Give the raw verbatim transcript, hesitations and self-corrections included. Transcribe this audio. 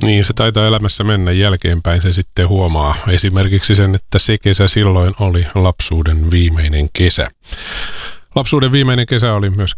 Niin, se taitaa elämässä mennä jälkeenpäin. Se sitten huomaa esimerkiksi sen, että se kesä silloin oli lapsuuden viimeinen kesä. Lapsuuden viimeinen kesä oli myös